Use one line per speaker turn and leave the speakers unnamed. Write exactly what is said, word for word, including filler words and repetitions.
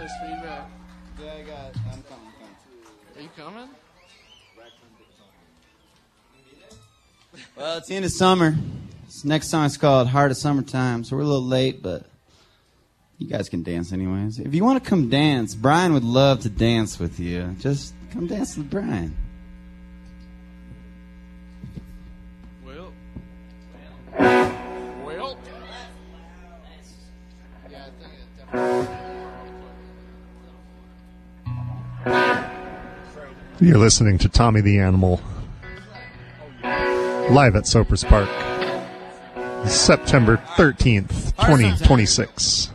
this feedback.
Yeah, I got. I'm coming. I'm coming.
Are you coming?
Well, it's the end of summer. This next song is called Heart of Summertime, so we're a little late, but you guys can dance anyways. If you want to come dance, Brian would love to dance with you. Just come dance with Brian.
Well. Well. Yeah, I think it definitely.
You're listening to Tommy the Animal live at Soper's Park, September thirteenth, twenty twenty-six.